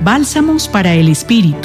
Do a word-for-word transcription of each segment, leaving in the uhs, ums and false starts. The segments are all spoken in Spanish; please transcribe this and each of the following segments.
Bálsamos para el Espíritu.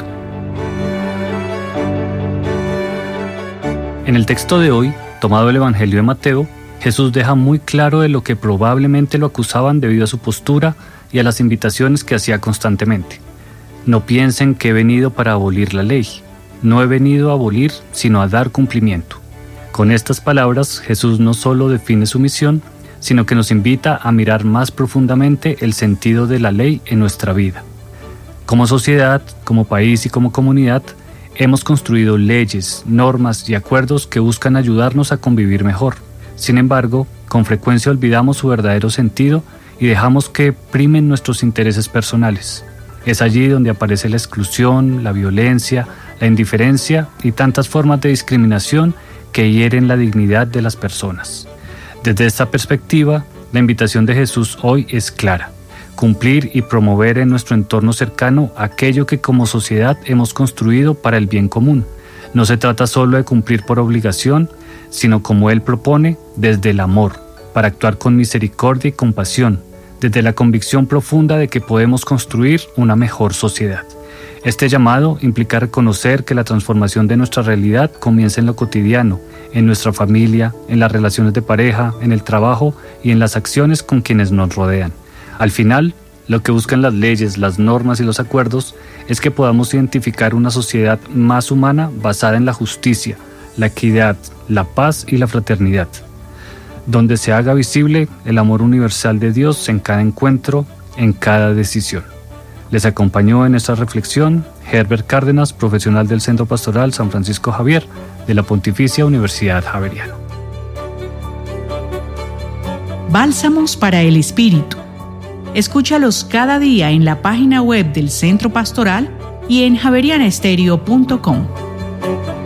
En el texto de hoy, tomado del Evangelio de Mateo, Jesús deja muy claro de lo que probablemente lo acusaban debido a su postura y a las invitaciones que hacía constantemente. No piensen que he venido para abolir la ley. No he venido a abolir, sino a dar cumplimiento. Con estas palabras, Jesús no solo define su misión, sino que nos invita a mirar más profundamente el sentido de la ley en nuestra vida. Como sociedad, como país y como comunidad, hemos construido leyes, normas y acuerdos que buscan ayudarnos a convivir mejor. Sin embargo, con frecuencia olvidamos su verdadero sentido y dejamos que primen nuestros intereses personales. Es allí donde aparece la exclusión, la violencia, la indiferencia y tantas formas de discriminación que hieren la dignidad de las personas. Desde esta perspectiva, la invitación de Jesús hoy es clara: cumplir y promover en nuestro entorno cercano aquello que como sociedad hemos construido para el bien común. No se trata solo de cumplir por obligación, sino como Él propone, desde el amor, para actuar con misericordia y compasión, desde la convicción profunda de que podemos construir una mejor sociedad. Este llamado implica reconocer que la transformación de nuestra realidad comienza en lo cotidiano, en nuestra familia, en las relaciones de pareja, en el trabajo y en las acciones con quienes nos rodean. Al final, lo que buscan las leyes, las normas y los acuerdos es que podamos identificar una sociedad más humana basada en la justicia, la equidad, la paz y la fraternidad, donde se haga visible el amor universal de Dios en cada encuentro, en cada decisión. Les acompañó en esta reflexión Herbert Cárdenas, profesional del Centro Pastoral San Francisco Javier de la Pontificia Universidad Javeriana. Bálsamos para el Espíritu. Escúchalos cada día en la página web del Centro Pastoral y en javeriana estéreo punto com.